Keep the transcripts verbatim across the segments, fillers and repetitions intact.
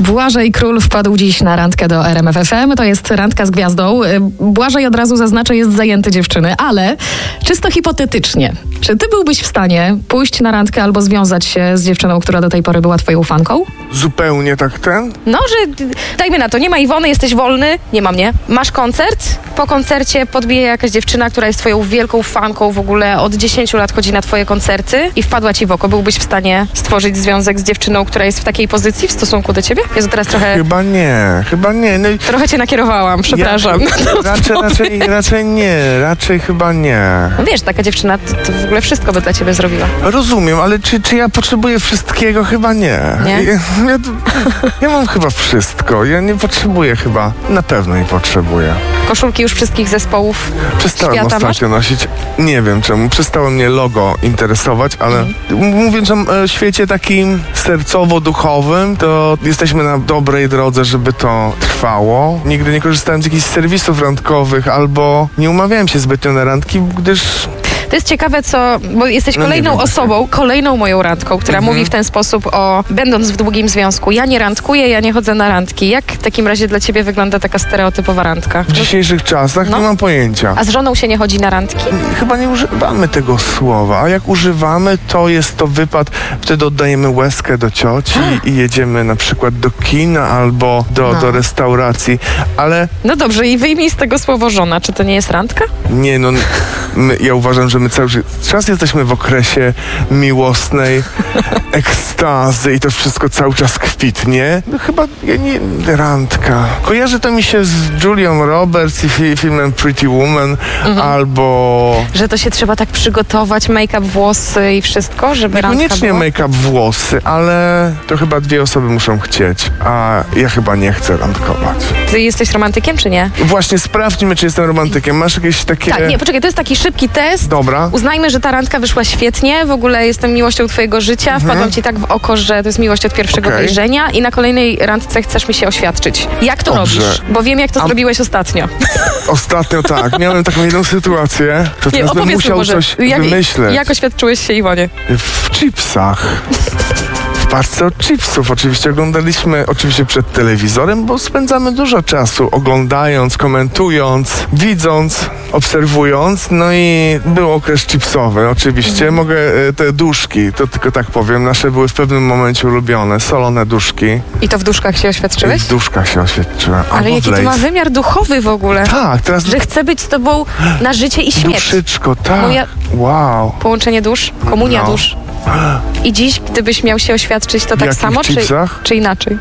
Błażej Król wpadł dziś na randkę do R M F F M. To jest randka z gwiazdą. Błażej, od razu zaznaczę, jest zajęty dziewczyny, ale czysto hipotetycznie, czy ty byłbyś w stanie pójść na randkę albo związać się z dziewczyną, która do tej pory była twoją fanką? Zupełnie tak ten? No, że dajmy na to, nie ma Iwony, jesteś wolny, nie ma mnie. Masz koncert, po koncercie podbije jakaś dziewczyna, która jest twoją wielką fanką, w ogóle od dziesięciu lat chodzi na twoje koncerty i wpadła ci w oko. Byłbyś w stanie stworzyć związek z dziewczyną, która jest w takiej pozycji w stosunku do ciebie? Jezu, teraz trochę... Chyba nie, chyba nie. No i... Trochę cię nakierowałam, przepraszam. Ja, raczej, raczej, raczej nie, raczej chyba nie. No wiesz, taka dziewczyna to, to w ogóle wszystko by dla ciebie zrobiła. Rozumiem, ale czy, czy ja potrzebuję wszystkiego? Chyba nie. Nie? Ja, ja, ja mam chyba wszystko. Ja nie potrzebuję chyba. Na pewno nie potrzebuję. Koszulki już wszystkich zespołów Przestałem świata ostatnio masz? nosić. Nie wiem czemu. Przestało mnie logo interesować, ale mm. mówiąc o e, świecie takim sercowo-duchowym, to jesteśmy na dobrej drodze, żeby to trwało. Nigdy nie korzystałem z jakichś serwisów randkowych albo nie umawiałem się zbytnio na randki, gdyż... To jest ciekawe, co, bo jesteś No kolejną wiem, osobą, kolejną moją randką, która Mhm. mówi w ten sposób o, będąc w długim związku, ja nie randkuję, ja nie chodzę na randki. Jak w takim razie dla ciebie wygląda taka stereotypowa randka? W dzisiejszych czasach No. nie mam pojęcia. A z żoną się nie chodzi na randki? Chyba nie używamy tego słowa, a jak używamy, to jest to wypad, wtedy oddajemy łezkę do cioci i jedziemy na przykład do kina albo do, No. do restauracji, ale No dobrze, i wyjmij z tego słowo żona. Czy to nie jest randka? nie no, my, ja uważam, że my cały czas jesteśmy w okresie miłosnej ekstazy i to wszystko cały czas kwitnie. No chyba ja nie, randka. Kojarzy to mi się z Julią Roberts i fi, filmem Pretty Woman Mhm. albo... Że to się trzeba tak przygotować, make-up, włosy i wszystko, żeby randka Niekoniecznie była? make-up, włosy, ale to chyba dwie osoby muszą chcieć, a ja chyba nie chcę randkować. Ty jesteś romantykiem, czy nie? Właśnie sprawdźmy, czy jestem romantykiem. Masz jakieś takie... Tak, nie, poczekaj, to jest taki szybki test. Dobra. Uznajmy, że ta randka wyszła świetnie, w ogóle jestem miłością twojego życia, wpadłam ci tak w oko, że to jest miłość od pierwszego Okej. wejrzenia i na kolejnej randce chcesz mi się oświadczyć. Jak to Dobrze. robisz? Bo wiem, jak to A- zrobiłeś ostatnio. Ostatnio tak, miałem taką jedną sytuację, to Nie, teraz bym opowiedz musiał może, coś jak, wymyśleć. jak oświadczyłeś się Iwonie? W chipsach. W parce od chipsów. Oczywiście oglądaliśmy, oczywiście przed telewizorem, bo spędzamy dużo czasu oglądając, komentując, widząc, obserwując. No i był okres chipsowy. Oczywiście mogę e, te duszki, to tylko tak powiem, nasze były w pewnym momencie ulubione, solone duszki. I to w duszkach się oświadczyłeś? W duszkach się oświadczyłem. Ale Albo jaki w to ma Lay's. wymiar duchowy w ogóle? Tak, teraz Że chcę być z tobą na życie i śmierć. duszyczko, tak. Moja- Wow. Połączenie dusz, komunia No. dusz. I dziś, gdybyś miał się oświadczyć, to tak jakich samo, czy, chipsach? czy inaczej?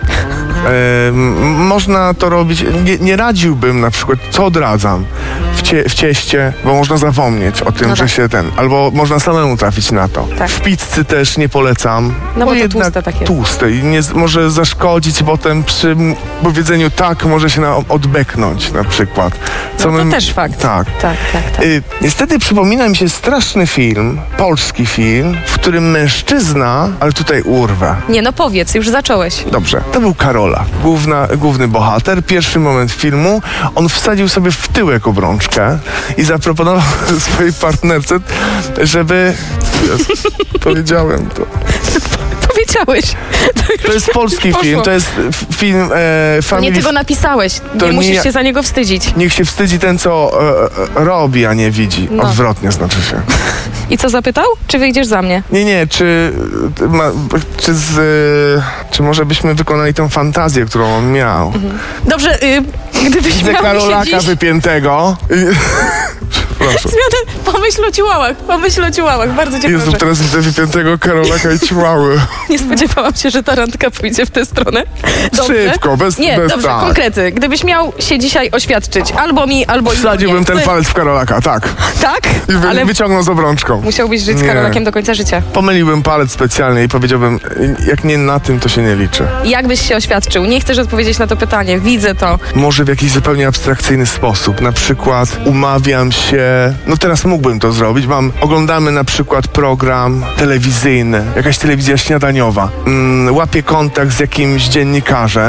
E, m- można to robić, nie, nie radziłbym na przykład, co odradzam w, cie, w cieście, bo można zapomnieć o tym, No że tak. się ten, albo można samemu trafić na to. Tak. W pizzy też nie polecam. No bo to jednak tłuste takie. Tłuste i nie, z- może zaszkodzić potem przy m- powiedzeniu tak, może się na, odbeknąć na przykład. Co No to my- też fakt. Tak. Tak, tak, tak. Y, niestety przypomina mi się straszny film, polski film, w którym mężczyzna, ale tutaj urwę. Nie, no powiedz, już zacząłeś. Dobrze, to był Karola, główna, główny bohater. Pierwszy moment filmu, on wsadził sobie w tyłek obrączkę i zaproponował swojej partnerce, żeby... Jezu, powiedziałem to. Powiedziałeś. już To jest polski poszło. film, to jest f- film e, Nie, Family... ty go napisałeś. To Nie nie musisz ja- się za niego wstydzić. Niech się wstydzi ten, co e, e, robi, a nie widzi. No. Odwrotnie znaczy się. I co zapytał? Czy wyjdziesz za mnie? Nie, nie, czy, ma, czy, z, e, czy może byśmy wykonali tę fantazję, którą on miał? Dobrze, y, gdybyś Widzę miał mi się Karolaka dziś... wypiętego. I, przepraszam. Zmianę, pomyśl o ciułałach, pomyśl o ciułałach, bardzo cię Jezu, proszę. teraz widzę wypiętego Karolaka i ciłały. Nie spodziewałam się, że ta randka pójdzie w tę stronę. Dobrze. Szybko, bez, Nie, bez dobrze, tak. konkrety. Gdybyś miał się dzisiaj oświadczyć, albo mi, albo Wsadziłbym Iwonie. ten To jest- palec w Karolaka, tak. Tak? I wy, Ale wyciągnął z obrączką. musiałbyś żyć z Nie. Karolakiem do końca życia. Pomyliłbym palec specjalnie i powiedziałbym, jak nie na tym, to się nie liczy. Jak byś się oświadczył? Nie chcesz odpowiedzieć na to pytanie, widzę to. Może w jakiś zupełnie abstrakcyjny sposób. Na przykład umawiam się, no teraz mógłbym to zrobić, mam, oglądamy na przykład program telewizyjny, jakaś telewizja śniadaniowa. Mm, łapię kontakt z jakimś dziennikarzem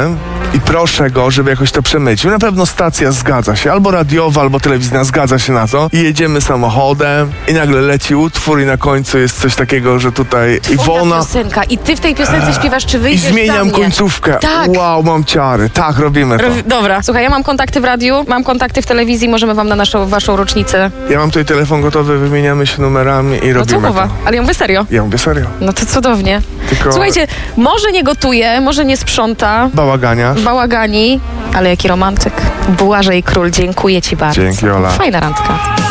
i proszę go, żeby jakoś to przemycił. Na pewno stacja zgadza się, albo radiowa, albo telewizyjna zgadza się na to i jedziemy samochodem i nagle leci utwór i na końcu jest coś takiego, że tutaj Twoja Iwona... piosenka i ty w tej piosence śpiewasz, czy I wyjdziesz za zmieniam mnie? końcówkę. Tak. Wow, mam ciary. Tak, robimy to. Robi- Dobra. Słuchaj, ja mam kontakty w radiu, mam kontakty w telewizji, możemy wam na naszą, waszą rocznicę. Ja mam tutaj telefon gotowy, wymieniamy się numerami i No to robimy mowa. to. Ale ja mówię serio. Ja mówię serio. No to cudownie. Tylko Słuchajcie, może nie gotuje, może nie sprząta, bałagania. bałagani, ale jaki romantyk. Błażej Król, dziękuję ci bardzo. Dzięki, Ola. Fajna randka.